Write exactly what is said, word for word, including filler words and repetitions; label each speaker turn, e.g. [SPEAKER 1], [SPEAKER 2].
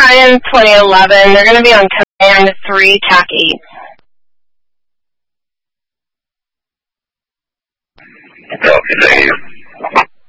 [SPEAKER 1] Orion twenty eleven. They're going to be on command three, T A C eight.
[SPEAKER 2] Copy, thank you.